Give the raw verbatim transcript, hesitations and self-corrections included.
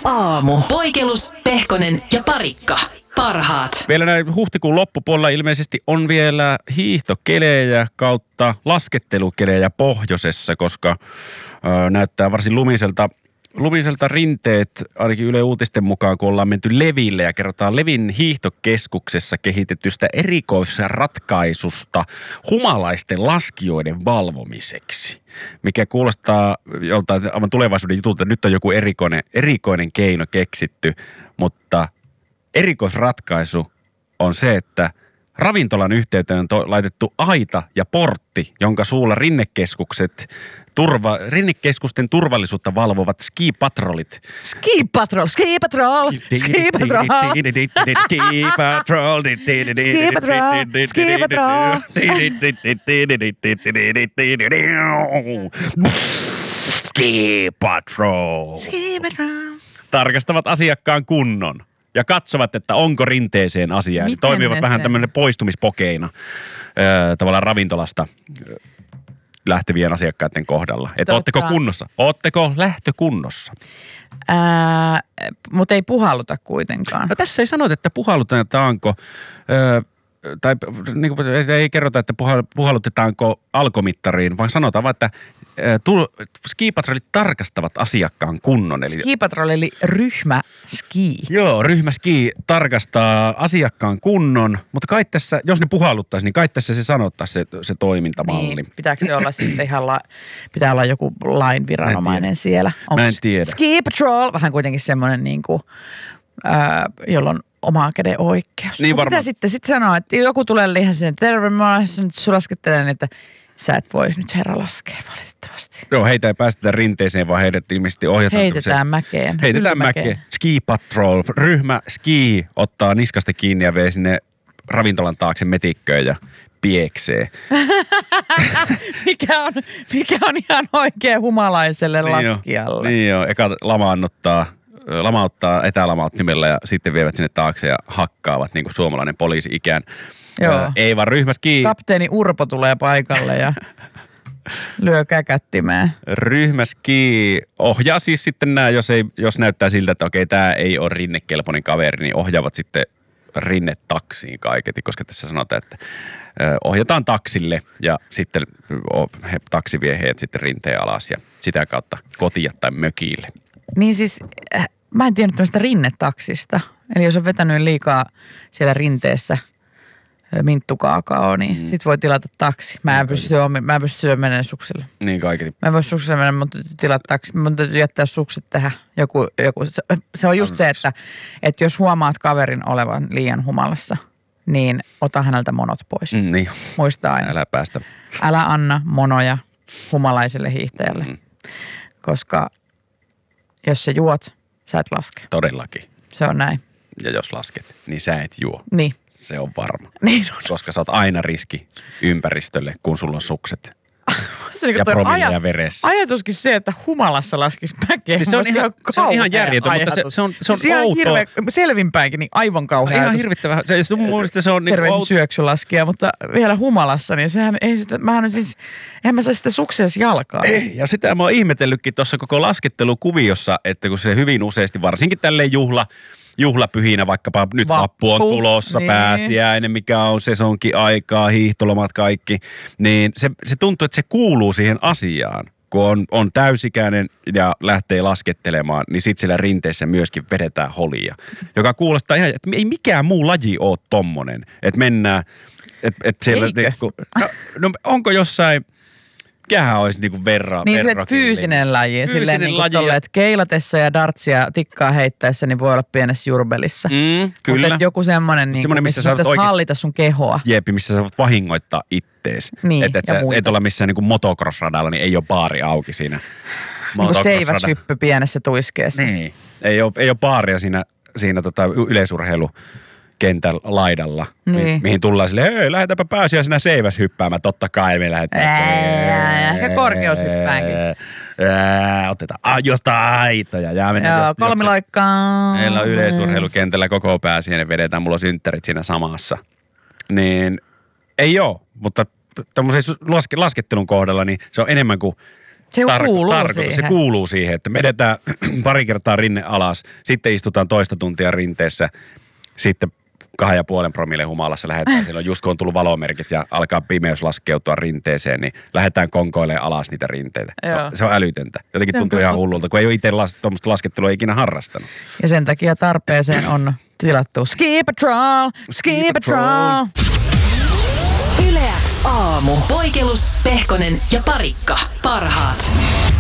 Aamu. Poikelus, Pehkonen ja Parikka. Parhaat. Vielä näin huhtikuun loppupuolella ilmeisesti on vielä hiihtokelejä kautta laskettelukelejä pohjoisessa, koska ö, näyttää varsin lumiselta, lumiselta rinteet, ainakin Yle Uutisten mukaan, kun ollaan menty Leville ja kerrotaan Levin hiihtokeskuksessa kehitetystä erikoisratkaisusta humalaisten laskijoiden valvomiseksi. Mikä kuulostaa joltain aivan tulevaisuuden jutulta, nyt on joku erikoinen, erikoinen keino keksitty, mutta erikoisratkaisu on se, että ravintolan yhteyteen on to- laitettu aita ja portti, jonka suulla rinnekeskukset, turva, rinnekeskusten turvallisuutta valvovat ski-patrollit. Ski patrol, ski patrol, ski patrol. Ski patrol. Ski patrol, ski patrol. Ski patrol. Ski patrol. Tarkastavat asiakkaan kunnon ja katsovat, että onko rinteeseen asiaa. Eli Miten toimivat ne vähän sen? tämmöinen poistumispokeina öö, tavallaan ravintolasta öö, lähtevien asiakkaiden kohdalla. Että Totta. ootteko kunnossa? Ootteko lähtökunnossa? Ää, mutta ei puhalluta kuitenkaan. No tässä ei sanota, että puhallutetaanko, öö, tai niin kuin, ei kerrota, että puhallutetaanko alkomittariin, vaan sanotaan vaan, että öö, skipatrollit tarkastavat asiakkaan kunnon. Eli Ski patrol eli ryhmä ski. Joo, ryhmä ski tarkastaa asiakkaan kunnon, mutta kai tässä, jos ne puhalluttaisiin, niin kai tässä se sanottaisi se, se toimintamalli. Niin, pitääkö se olla sitten ihan, la, pitää olla joku lainviranomainen siellä? Mä en tiedä. Ski patrol, vähän kuitenkin semmoinen niin kuin, ää, jolla on omaa käden oikeus. Niin varmaan. Mitä sitten? Sitten sanoo, että joku tulee lihan sen, terve, mä nyt sulasketelen, että sä et voi nyt herra laskea valitettavasti. Joo, heitä ei päästetä rinteeseen, vaan heidät ilmeisesti ohjataan. Heitetään mäkeen. Heitetään Ylmäkeen. mäkeen. Ski patrol. Ryhmä ski ottaa niskasta kiinni ja vee sinne ravintolan taakse metikköön ja pieksee. mikä, on, mikä on ihan oikein humalaiselle Niin jo, laskijalle. Niin joo, eka lamaannuttaa, lamauttaa etälamauttimella ja sitten vievät sinne taakse ja hakkaavat niin kuin suomalainen poliisi ikään. Joo. Ää, ei vaan ryhmä ski. Kapteeni Urpo tulee paikalle ja lyö käkättimeen. Ryhmä ski ohjaa siis sitten nämä, jos, ei, jos näyttää siltä, että okei, tämä ei ole rinnekelpoinen kaveri, niin ohjaavat sitten rinnetaksiin kaiketi, koska tässä sanotaan, että ö, ohjataan taksille ja sitten o, he, taksi vie heidät sitten rinteen alas ja sitä kautta kotia tai mökille. Niin siis, äh, mä en tiennyt tämmöistä rinnetaksista. Eli jos on vetänyt liikaa siellä rinteessä ö, minttukaakao, niin mm. sit voi tilata taksi. Mä en pysty, mä en pysty syömään mennä suksille. Niin kaiketi. Mä en voi suksille mennä, mutta tilata taksi. Mun täytyy jättää sukset tähän. Joku, joku. Se, se on just se, että, että jos huomaat kaverin olevan liian humalassa, niin ota häneltä monot pois. Mm, niin. Muista aina. Älä päästä. Älä anna monoja humalaiselle hiihtäjälle, mm. koska jos sä juot, sä et laske. Todellakin. Se on näin. Ja jos lasket, niin sä et juo. Niin. Se on varma. Niin on. Koska sä oot aina riski ympäristölle, kun sulla on sukset. Se niin Ja toi promilleja veressä. Ajatuskin se, että humalassa laskisi mäkeä. Siis se on ihan- se on ihan järjetön, mutta se- se on- se on siis ihan outoa. hirveä, selvinpäinkin, niin aivan kauhea Ihan ajatus. hirvittävää. Se, se, mun mielestä se on niin Terveisin outo. syöksylaskija, mutta vielä humalassa, niin sehän ei sitä, mähän on siis, eihän mä saa sitä sukseessa jalkaa. Ei, ja sitä mä oon ihmetellytkin tuossa koko laskettelukuviossa, että kun se hyvin useasti, varsinkin tälleen juhla, juhlapyhinä, vaikkapa nyt Vappu, vappu on tulossa, niin. pääsiäinen, mikä on sesonkin aikaa, hiihtolomat kaikki, niin se, se tuntuu, että se kuuluu siihen asiaan. Kun on, on täysikäinen ja lähtee laskettelemaan, niin sitten siellä rinteessä myöskin vedetään holia. Joka kuulostaa ihan, että ei mikään muu laji ole tommonen. Että mennään, että et siellä... Eikö? Niinku, no, no onko jossain... Mikähän olisi niinku verran. Niin se että fyysinen laji, Fyysinen silleen niin laji kuin ja- että keilatessa ja dartsia tikkaa heittäessä, niin voi olla pienessä jurbelissa. Mm, kyllä. Mutta joku semmoinen, niin semmoinen, missä, missä sä missä voit pitäisi oikeasti- hallita sun kehoa. Jeepi, missä sä voit vahingoittaa ittees. Niin, että et ja sä muita. et ole missään niinku motocross-radalla, niin ei ole baari auki siinä. Niin kuin Motocross-rada- seiväshyppy pienessä tuiskeessa. Niin. Ei ole, ei ole baaria siinä, siinä tota yleisurheilukentän laidalla, Niin. mi- mihin tullaan silleen, hei, lähdetäänpä pääsiäisenä seiväs hyppäämään. Totta kai me lähdetään. Ää, ehkä korkeushyppäänkin. Ää, Otetaan ajosta aitoja. Ja mennään Joo, just- kolmiloikkaa. Meillä on yleisurheilukentällä koko pääsiäinen, vedetään, mulla on synttärit siinä samassa. Niin ei oo, mutta tämmöisen laske, laskettelun kohdalla, niin se on enemmän kuin Se kuuluu siihen. Se kuuluu siihen, että vedetään pari kertaa rinne alas, sitten istutaan toista tuntia rinteessä, sitten kahden ja puolen promille humalassa lähdetään. Silloin just kun on tullut valomerkit ja alkaa pimeys laskeutua rinteeseen, niin lähdetään konkoilemaan alas niitä rinteitä. Joo. Se on älytöntä. Jotenkin tuntuu ihan hullulta, kun ei ole itse las, tuommoista laskettelua ikinä harrastanut. Ja sen takia tarpeeseen on tilattu Ski Patrol, Ski Patrol. Yle X aamu. Poikelus, Pehkonen ja Parikka. Parhaat.